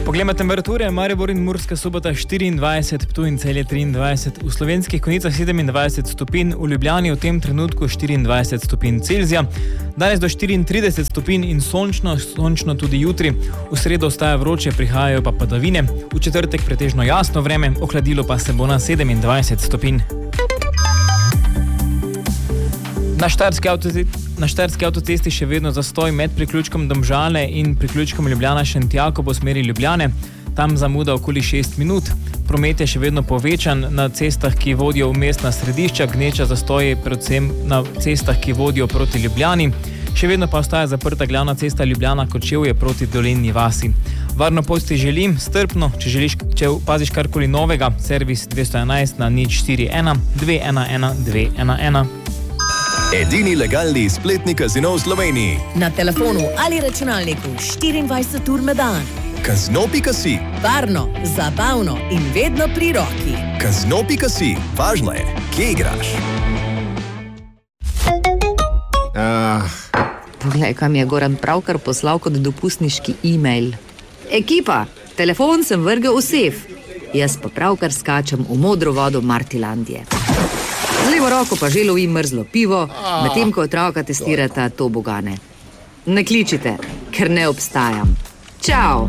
Poglejmo temperature, Maribor in Murska Sobota 24, Ptuj in Celje 23, v Slovenskih Konjicah 27 stopinj, v Ljubljani v tem trenutku 24 stopinj Celzija, danes do 34 stopinj in sončno tudi jutri, v sredo ostaja vroče, prihajajo pa padavine, v četrtek pretežno jasno vreme, ohladilo pa se bo na 27 stopinj. Na Štajerski avtocesti še vedno zastoj med priključkom Domžale in priključkom Ljubljana-Šentjakov v smeri Ljubljane. Tam zamuda okoli 6 minut. Promet je še vedno povečan na cestah, ki vodijo v mestna središča, gneča zastoji predvsem na cestah, ki vodijo proti Ljubljani. Še vedno pa ostaja zaprta glavna cesta Ljubljana-Kočevje proti Dolenji vasi. Varno pot ti želim, strpno, če opaziš karkoli novega, servis 211 na 041 211 211. Edini legalni spletni kazino v Sloveniji. Na telefonu ali računalniku 24 ur na dan. Kazino.si. Varno, zabavno in vedno pri roki. Kazino.si. Važno je, kje igraš. Poglej, kam je Goran pravkar poslal kot dopustniški e-mail. Ekipa, telefon sem vrgel v sef. Jaz pa pravkar skačem v modro vodo Martilandije. Z levo roko pa že lovim mrzlo pivo, medtem ko otroka testirata tobogane. Ne kličite, ker ne obstajam. Čau!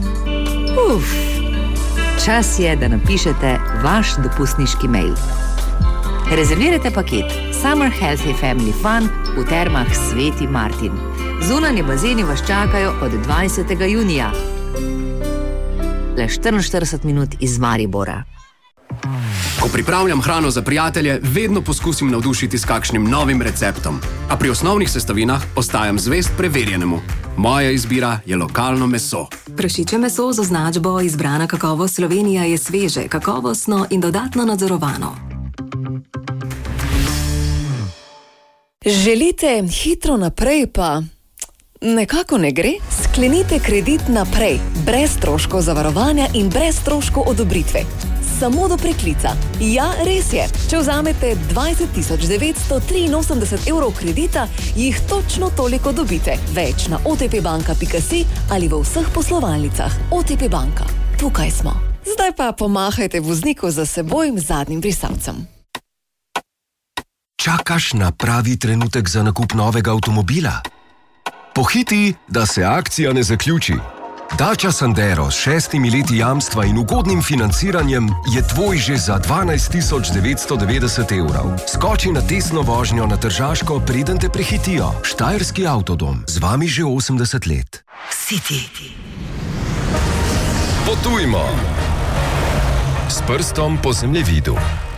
Čas je, da napišete vaš dopustniški mail. Rezervirajte paket Summer Healthy Family Fun v termah Sveti Martin. Zunanji bazeni vas čakajo od 20. junija. Le 44 minut iz Maribora. Ko pripravljam hrano za prijatelje, vedno poskusim navdušiti s kakšnim novim receptom. A pri osnovnih sestavinah ostajam zvest preverjenemu. Moja izbira je lokalno meso. Prašiče meso z označbo Izbrana kakovost Slovenija je sveže, kakovostno in dodatno nadzorovano. Želite hitro naprej, pa nekako ne gre? Sklenite kredit naprej, brez stroškov zavarovanja in brez stroškov odobritve. Samo do preklica. Ja, res je. Če vzamete 20.983 evrov kredita, jih točno toliko dobite. Več na otpbanka.si ali v vseh poslovalnicah. OTP banka. Tukaj smo. Zdaj pa pomahajte vozniku za seboj zadnjim brisalcem. Čakaš na pravi trenutek za nakup novega avtomobila? Pohiti, da se akcija ne zaključi. Dacia Sandero s 6 leti jamstva in ugodnim financiranjem je tvoj že za 12.990 evrov. Skoči na testno vožnjo na Tržaško, preden te prehitijo. Štajerski avtodom, z vami že 80 let. City. Potujmo s prstom po zemljevidu.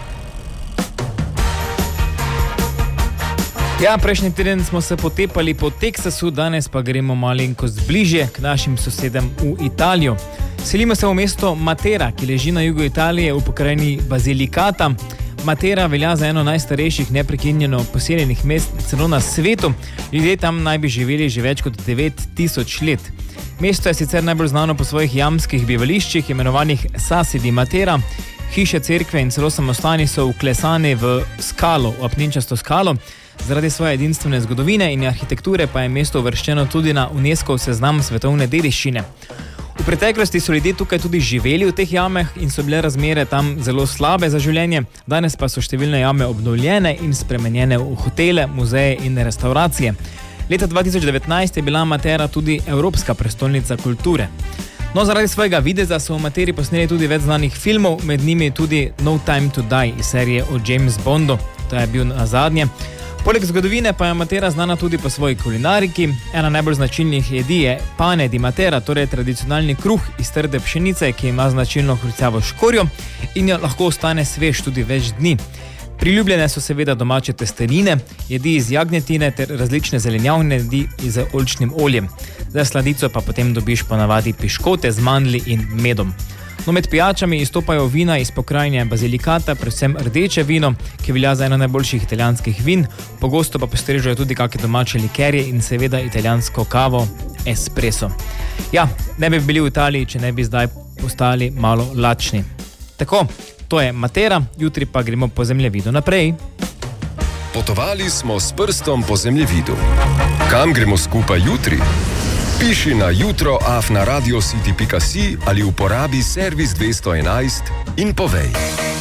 Ja, prejšnji teden smo se potepali po Teksasu, danes pa gremo malenkost bližje k našim sosedem v Italijo. Selimo se v mesto Matera, ki leži na jugu Italije v pokrajini Basilicata. Matera velja za eno najstarejših neprekinjeno poseljenih mest celo na svetu. Ljudje tam naj bi živeli že več kot 9000 let. Mesto je sicer najbolj znano po svojih jamskih bivališčih, imenovanih Sassi di Matera. Hiše, cerkve in celo samostani so vklesani v skalo, v apnenčasto skalo. Zaradi svoje edinstvene zgodovine in arhitekture pa je mesto uvrščeno tudi na UNESCO seznam svetovne dediščine. V preteklosti so ljudje tukaj tudi živeli v teh jamah in so bile razmere tam zelo slabe za življenje, danes pa so številne jame obnovljene in spremenjene v hotele, muzeje in restauracije. Leta 2019 je bila Matera tudi Evropska prestolnica kulture. No, zaradi svojega videza so v Materi posneli tudi več znanih filmov, med njimi tudi No Time to Die iz serije o James Bondu, to je bil nazadnje. Poleg zgodovine pa je Matera znana tudi po svoji kulinariki. Ena najbolj značilnih jedi je pane di Matera, torej tradicionalni kruh iz trde pšenice, ki ima značilno hrustljavo škorjo in jo lahko ostane svež tudi več dni. Priljubljene so seveda domače testenine, jedi iz jagnjetine ter različne zelenjavne jedi z oljčnim oljem. Za sladico pa potem dobiš ponavadi piškote z mandli in medom. No, med pijačami izstopajo vina iz pokrajine Basilicata, predvsem rdeče vino, ki velja za eno najboljših italijanskih vin, pogosto pa postrežejo tudi kakšne domače likerje in seveda italijansko kavo espresso. Ja, ne bi bili v Italiji, če ne bi zdaj postali malo lačni. Tako, to je Matera, jutri pa gremo po zemljevidu naprej. Potovali smo s prstom po zemljevidu. Kam gremo skupaj jutri? Piši na jutro@radiocity.si ali uporabi servis 211 in povej.